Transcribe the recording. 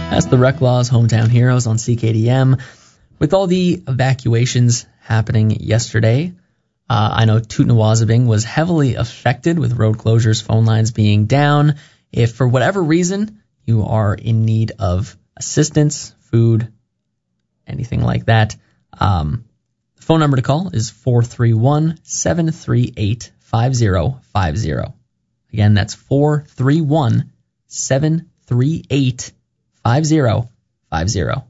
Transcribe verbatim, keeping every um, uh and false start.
That's the Reclaws Hometown Heroes on C K D M. With all the evacuations happening yesterday, uh, I know Toot-Nawazabing was heavily affected with road closures, phone lines being down. If for whatever reason you are in need of assistance, food, anything like that, um, the phone number to call is four three one, seven three eight, five zero five zero. Again, that's four three one, seven three eight, five zero five zero.